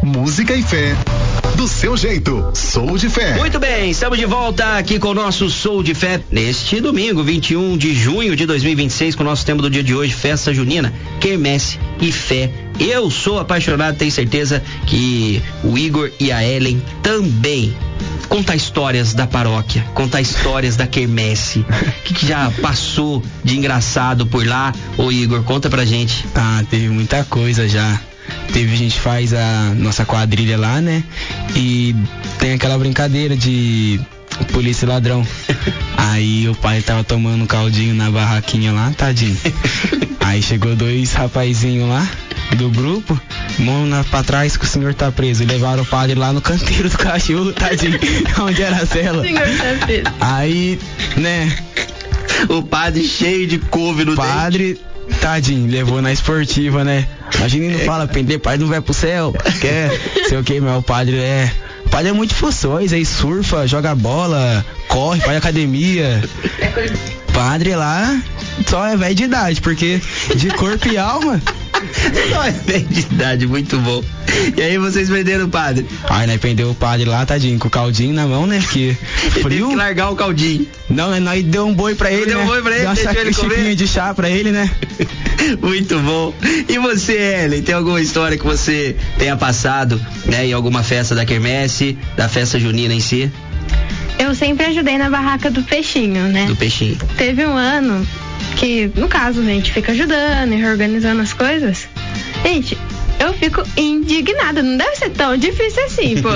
música e fé. Do seu jeito, Sou de Fé. Muito bem, estamos de volta aqui com o nosso Sou de Fé neste domingo, 21 de junho de 2026, com o nosso tema do dia de hoje, festa junina, quermesse e fé. Eu sou apaixonado, tenho certeza que o Igor e a Ellen também. Contar histórias da paróquia, contar histórias da quermesse. O que já passou de engraçado por lá? Ô Igor, conta pra gente. Ah, teve muita coisa já. A gente faz a nossa quadrilha lá, né? E tem aquela brincadeira de polícia e ladrão. Aí o pai tava tomando um caldinho na barraquinha lá, tadinho. Aí chegou 2 rapazinhos lá do grupo, mão pra trás que o senhor tá preso. E levaram o padre lá no canteiro do cachorro, tadinho, onde era a cela. O senhor tá preso. Aí, né? O padre cheio de couve no padre, tadinho, levou na esportiva, né? Imagina, não fala, prender padre não vai pro céu. Quer, sei o que, mas o padre é muito funções, aí surfa, joga bola, corre, faz academia. Padre lá só é velho de idade, porque de corpo e alma. Só é velho de idade, muito bom. E aí vocês prenderam o padre? Aí nós prendeu o padre lá, tadinho, com o caldinho na mão, né? Que frio. Teve que largar o caldinho. Não, nós deu um boi pra ele, deu né? Um boi pra ele, deu uma xicrinha de chá pra ele, né? Muito bom. E você, Ellen, tem alguma história que você tenha passado, né, em alguma festa da quermesse, da festa junina em si? Eu sempre ajudei na barraca do peixinho, né? Do peixinho. Teve um ano que, no caso, a gente fica ajudando e reorganizando as coisas. Gente, eu fico indignada. Não deve ser tão difícil assim, pô.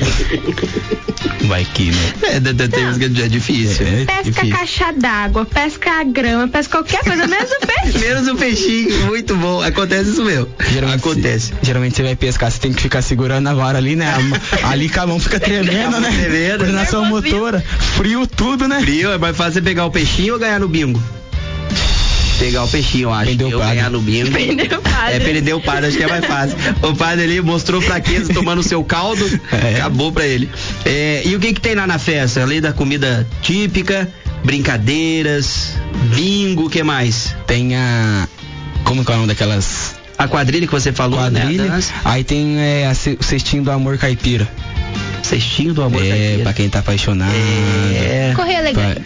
Vai que, né? É difícil. Pesca difícil. caixa d'água, pesca grama, pesca qualquer coisa, menos o peixe. Menos o peixinho, muito bom. Acontece isso mesmo. Acontece. Geralmente você vai pescar, você tem que ficar segurando a vara ali, né? Ali com a mão fica tremendo, né? Tremendo. Coordenação motora, frio tudo, né? Frio, é mais fácil você pegar o peixinho ou ganhar no bingo? Pegar o peixinho, eu acho. Prendeu o padre. Ganhar no bingo. Prendeu o padre. Perder o padre, acho que é mais fácil. O padre ali mostrou fraqueza tomando o seu caldo, acabou pra ele. E o que tem lá na festa? Além da comida típica, brincadeiras, bingo, o que mais? Tem como que é o nome daquelas... A quadrilha que você falou, quadrilha, né? Aí tem o cestinho do amor caipira. Cestinho do amor caipira. Pra quem tá apaixonado. Correr elegante.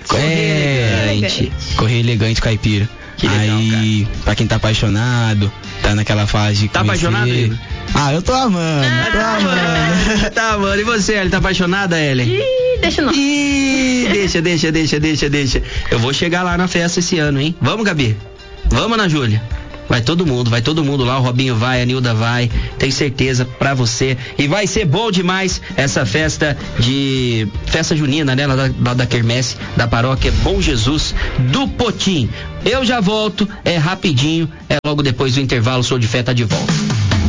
Correr elegante caipira. Que legal, aí, cara. Pra quem tá apaixonado, tá naquela fase de Tá conhecer. apaixonado, Igor? Eu tô amando, Tá amando. E você, Ellen, tá apaixonada, Ellen? Deixa não. Deixa. Eu vou chegar lá na festa esse ano, hein? Vamos, Gabi? Vamos, Ana Júlia? Vai todo mundo lá, o Robinho vai, a Nilda vai, tenho certeza pra você. E vai ser bom demais essa festa junina, né? Lá da quermesse, da paróquia Bom Jesus do Potim. Eu já volto, é rapidinho, é logo depois do intervalo, Sou de Fé tá de volta.